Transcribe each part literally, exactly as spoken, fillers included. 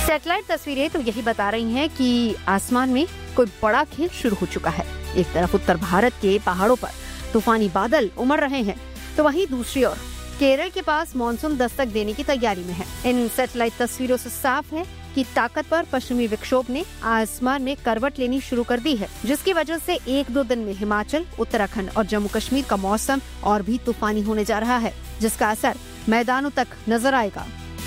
Satellite तस्वीरें तो यही बता रही हैं कि आसमान में कोई बड़ा खेल शुरू हो चुका है। एक तरफ उत्तर भारत के पहाड़ों पर तूफानी बादल उमड़ रहे हैं, तो वहीं दूसरी ओर केरल के पास मानसून दस्तक देने की तैयारी में है। इन सैटेलाइट तस्वीरों से साफ है कि ताकतवर पश्चिमी विक्षोभ ने आसमान में करवट लेनी शुरू कर दी है, जिसकी वजह से एक दो दिन में हिमाचल, उत्तराखंड और जम्मू कश्मीर का मौसम और भी तूफानी होने जा रहा है, जिसका असर मैदानों तक नजर आएगा।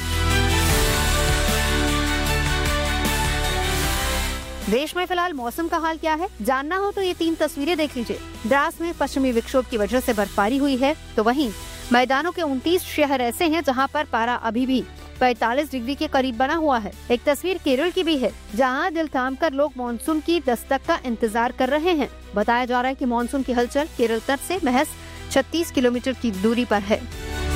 देश में फिलहाल मौसम का हाल क्या है, जानना हो तो ये तीन तस्वीरें देख लीजिए। द्रास में पश्चिमी विक्षोभ की वजह से बर्फबारी हुई है, तो वहीं मैदानों के उनतीस शहर ऐसे हैं जहां पर पारा अभी भी पैंतालीस डिग्री के करीब बना हुआ है। एक तस्वीर केरल की भी है, जहां दिल थाम कर लोग मानसून की दस्तक का इंतजार कर रहे हैं। बताया जा रहा है कि मानसून की हलचल केरल तट से महज छत्तीस किलोमीटर की दूरी पर है।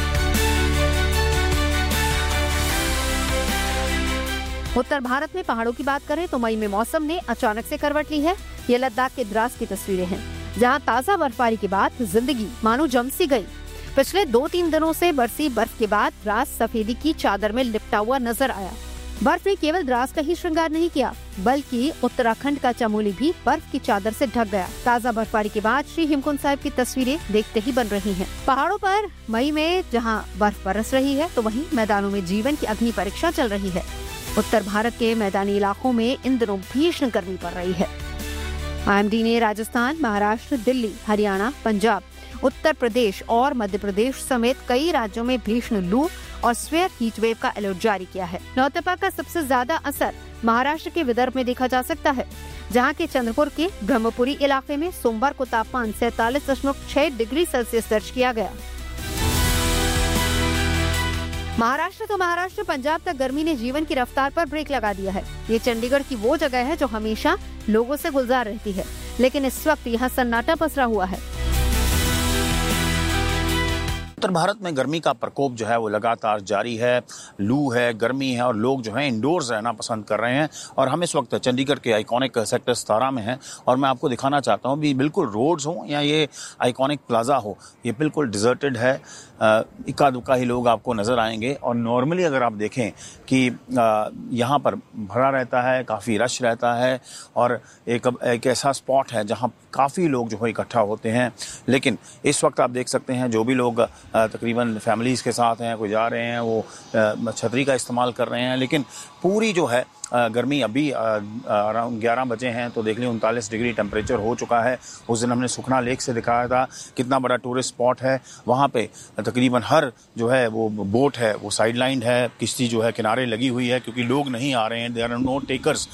उत्तर भारत में पहाड़ों की बात करें तो मई में मौसम ने अचानक से करवट ली है। ये लद्दाख के द्रास की तस्वीरें हैं, जहां ताजा बर्फबारी के बाद जिंदगी मानो जम सी गई। पिछले दो तीन दिनों से बरसी बर्फ के बाद द्रास सफेदी की चादर में लिपटा हुआ नजर आया। बर्फ ने केवल द्रास का ही श्रृंगार नहीं किया, बल्कि उत्तराखंड का चमोली भी बर्फ की चादर से ढक गया। ताजा बर्फबारी के बाद श्री हेमकुंड साहिब की तस्वीरें देखते ही बन रही हैं। पहाड़ों पर मई में जहां बर्फ बरस रही है, तो वहीं मैदानों में जीवन की अग्नि परीक्षा चल रही है। उत्तर भारत के मैदानी इलाकों में इन दिनों भीषण गर्मी पड़ रही है। आई एम डी ने राजस्थान, महाराष्ट्र, दिल्ली, हरियाणा, पंजाब, उत्तर प्रदेश और मध्य प्रदेश समेत कई राज्यों में भीषण लू और स्वेयर हीट वेव का अलर्ट जारी किया है। नौतपा का सबसे ज्यादा असर महाराष्ट्र के विदर्भ में देखा जा सकता है, जहां के चंद्रपुर के ब्रह्मपुरी इलाके में सोमवार को तापमान सैतालीस दशमलव छह डिग्री सेल्सियस दर्ज किया गया। महाराष्ट्र तो महाराष्ट्र पंजाब तक गर्मी ने जीवन की रफ्तार पर ब्रेक लगा दिया है। ये चंडीगढ़ की वो जगह है जो हमेशा लोगों से गुलजार रहती है, लेकिन इस वक्त यहाँ सन्नाटा पसरा हुआ है। उत्तर भारत में गर्मी का प्रकोप जो है वो लगातार जारी है। लू है, गर्मी है और लोग जो है इंडोर्स रहना पसंद कर रहे हैं। और हम इस वक्त चंडीगढ़ के आइकॉनिक सेक्टर सतारा में हैं और मैं आपको दिखाना चाहता हूँ भी बिल्कुल रोड्स हो या ये आइकॉनिक प्लाजा हो, ये बिल्कुल डिजर्टेड है। इक्का दुक्का ही लोग आपको नजर आएंगे और नॉर्मली अगर आप देखें कि यहाँ पर भरा रहता है, काफ़ी रश रहता है और एक एक ऐसा स्पॉट है जहाँ काफ़ी लोग जो है इकट्ठा होते हैं। लेकिन इस वक्त आप देख सकते हैं जो भी लोग तकरीबन फैमिलीज़ के साथ हैं, कोई जा रहे हैं, वो छतरी का इस्तेमाल कर रहे हैं। लेकिन पूरी जो है गर्मी अभी अराउंड ग्यारह बजे हैं तो देख लीजिए उनतालीस डिग्री टेम्परेचर हो चुका है। उस दिन हमने सुखना लेक से दिखाया था कितना बड़ा टूरिस्ट स्पॉट है। वहाँ पे तकरीबन हर जो है वो बोट है वो साइड लाइन है, किश्ती जो है किनारे लगी हुई है क्योंकि लोग नहीं आ रहे हैं, देयर आर नो टेकर्स।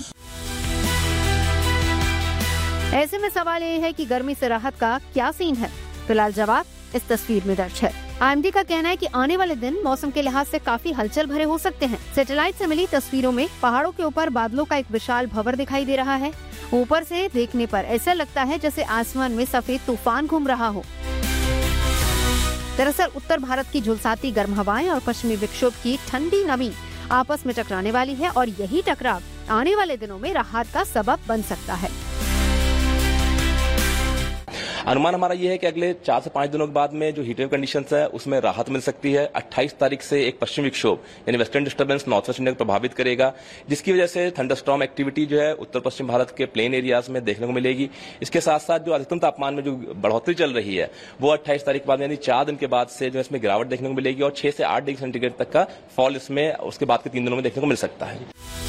ऐसे में सवाल ये है कि गर्मी से राहत का क्या सीन है। फिलहाल जवाब इस तस्वीर में दर्ज है। आई एम डी का कहना है कि आने वाले दिन मौसम के लिहाज से काफी हलचल भरे हो सकते हैं। सैटेलाइट से मिली तस्वीरों में पहाड़ों के ऊपर बादलों का एक विशाल भंवर दिखाई दे रहा है। ऊपर से देखने पर ऐसा लगता है जैसे आसमान में सफेद तूफान घूम रहा हो। दरअसल उत्तर भारत की झुलसाती गर्म हवाएं और पश्चिमी विक्षोभ की ठंडी नमी आपस में टकराने वाली है और यही टकराव आने वाले दिनों में राहत का सबब बन सकता है। अनुमान हमारा ये है कि अगले चार से पांच दिनों के बाद में जो हीट वेव कंडीशंस है उसमें राहत मिल सकती है। अट्ठाईस तारीख से एक पश्चिमी विक्षोभ यानी western disturbance north west India को प्रभावित करेगा, जिसकी वजह से थंडरस्टॉर्म एक्टिविटी जो है उत्तर पश्चिम भारत के प्लेन एरियाज में देखने को मिलेगी। इसके साथ साथ जो अधिकतम तापमान में जो बढ़ोतरी चल रही है वो अट्ठाईस तारीख के बाद यानी चार दिन के बाद से जो इसमें गिरावट देखने को मिलेगी और छह से आठ डिग्री सेंटीग्रेड तक का फॉल इसमें उसके बाद के तीन दिनों में देखने को मिल सकता है।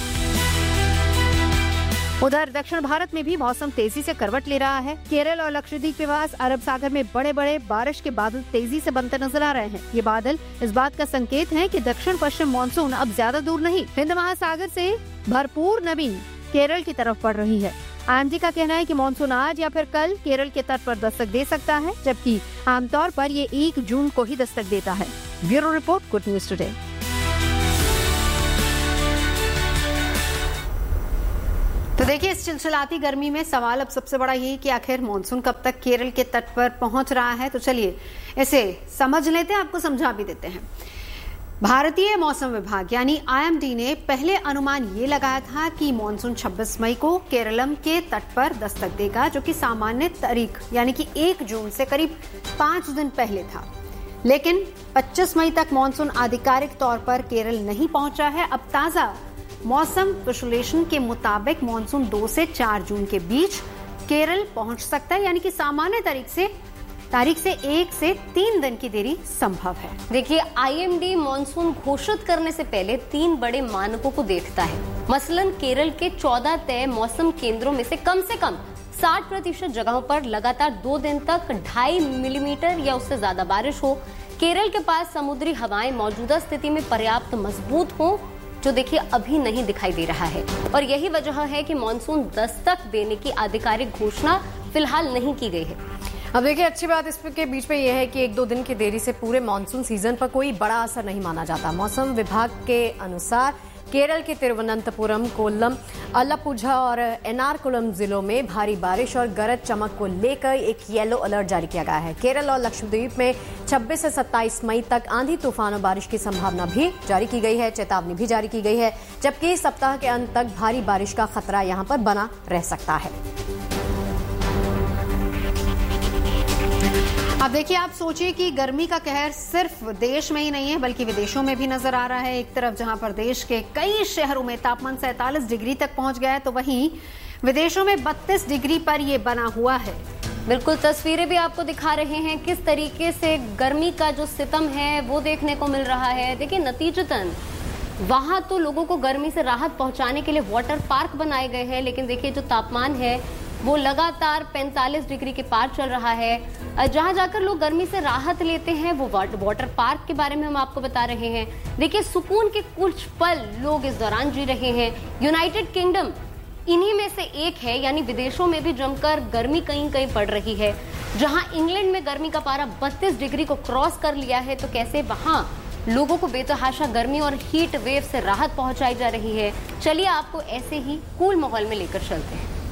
उधर दक्षिण भारत में भी मौसम तेजी से करवट ले रहा है। केरल और लक्षद्वीप के पास अरब सागर में बड़े बड़े बारिश के बादल तेजी से बनते नजर आ रहे हैं। ये बादल इस बात का संकेत हैं कि दक्षिण पश्चिम मानसून अब ज्यादा दूर नहीं, हिंद महासागर से भरपूर नमी केरल की तरफ बढ़ रही है। आई एम डी का कहना है कि मानसून आज या फिर कल केरल के तट पर दस्तक दे सकता है, जबकि आमतौर पर ये एक जून को ही दस्तक देता है। Bureau report, good news today. तो देखिए, इस चिलचिलाती गर्मी में सवाल अब सबसे बड़ा यही कि आखिर मानसून कब तक केरल के तट पर पहुंच रहा है। तो चलिए इसे समझ लेते हैं, आपको समझा भी देते हैं। भारतीय मौसम विभाग यानी आई एम डी ने पहले अनुमान ये लगाया था कि मानसून छब्बीस मई को केरलम के तट पर दस्तक देगा, जो कि सामान्य तारीख यानी कि एक जून से करीब पांच दिन पहले था। लेकिन पच्चीस मई तक मानसून आधिकारिक तौर पर केरल नहीं पहुंचा है। अब ताजा मौसम विश्लेषण के मुताबिक मॉनसून दो से चार जून के बीच केरल पहुंच सकता है, यानी कि सामान्य तारीख से तारीख से एक से तीन दिन की देरी संभव है। देखिए, आईएमडी मॉनसून घोषित करने से पहले तीन बड़े मानकों को देखता है। मसलन केरल के चौदह तय मौसम केंद्रों में से कम से कम साठ प्रतिशत जगहों पर लगातार दो दिन तक ढाई मिलीमीटर या उससे ज्यादा बारिश हो। केरल के पास समुद्री हवाएं मौजूदा स्थिति में पर्याप्त मजबूत हो, जो देखिए अभी नहीं दिखाई दे रहा है। और यही वजह है कि मॉनसून दस्तक देने की आधिकारिक घोषणा फिलहाल नहीं की गई है। अब देखिए, अच्छी बात इसके बीच में यह है कि एक दो दिन की देरी से पूरे मानसून सीजन पर कोई बड़ा असर नहीं माना जाता। मौसम विभाग के अनुसार केरल के तिरुवनंतपुरम, कोल्लम, अलापुझा और एर्नाकुलम जिलों में भारी बारिश और गरज चमक को लेकर एक येलो अलर्ट जारी किया गया है। केरल और लक्षद्वीप में छब्बीस से सत्ताईस मई तक आंधी तूफान और बारिश की संभावना भी जारी की गई है, चेतावनी भी जारी की गई है, जबकि सप्ताह के अंत तक भारी बारिश का खतरा यहां पर बना रह सकता है। अब देखिए, आप सोचिए कि गर्मी का कहर सिर्फ देश में ही नहीं है बल्कि विदेशों में भी नजर आ रहा है। एक तरफ जहां पर देश के कई शहरों में तापमान सैंतालीस डिग्री तक पहुंच गया है, तो वहीं विदेशों में बत्तीस डिग्री पर यह बना हुआ है। बिल्कुल, तस्वीरें भी आपको दिखा रहे हैं किस तरीके से गर्मी का जो सितम है वो देखने को मिल रहा है। देखिए, नतीजतन वहां तो लोगों को गर्मी से राहत पहुंचाने के लिए वाटर पार्क बनाए गए हैं, लेकिन देखिए जो तापमान है वो लगातार पैंतालीस डिग्री के पार चल रहा है। जहां जाकर लोग गर्मी से राहत लेते हैं वो वाटर पार्क के बारे में हम आपको बता रहे हैं। देखिए, सुकून के कुछ पल लोग इस दौरान जी रहे हैं। यूनाइटेड किंगडम इन्हीं में से एक है, यानी विदेशों में भी जमकर गर्मी कहीं कहीं पड़ रही है। जहां इंग्लैंड में गर्मी का पारा बत्तीस डिग्री को क्रॉस कर लिया है, तो कैसे वहां लोगों को बेतहाशा गर्मी और हीट वेव से राहत पहुंचाई जा रही है। चलिए आपको ऐसे ही कूल माहौल में लेकर चलते हैं।